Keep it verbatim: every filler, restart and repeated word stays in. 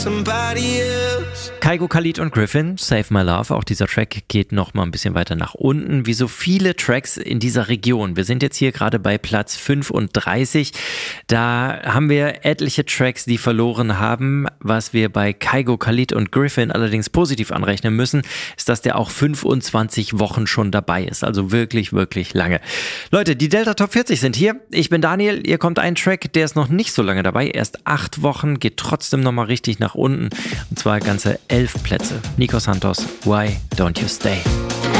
Kygo, Khalid und Griffin, Save My Love. Auch dieser Track geht noch mal ein bisschen weiter nach unten, wie so viele Tracks in dieser Region. Wir sind jetzt hier gerade bei Platz fünfunddreißig. Da haben wir etliche Tracks, die verloren haben. Was wir bei Kygo, Khalid und Griffin allerdings positiv anrechnen müssen, ist, dass der auch fünfundzwanzig Wochen schon dabei ist. Also wirklich, wirklich lange. Leute, die Delta Top vierzig sind hier. Ich bin Daniel. Hier kommt ein Track, der ist noch nicht so lange dabei. Erst acht Wochen, geht trotzdem noch mal richtig nach unten. Und zwar ganze elf Plätze. Nico Santos, Why Don't You Stay?